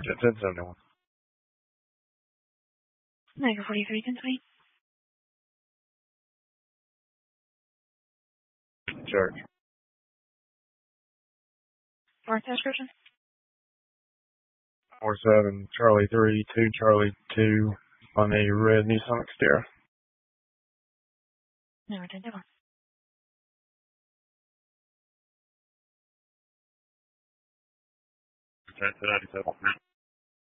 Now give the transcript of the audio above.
1071. Niagara 43, 1020. Charge. North description. 47 Charlie 3, 2 Charlie 2 on a red Nissan Xterra. No, 10-1. Okay, 97.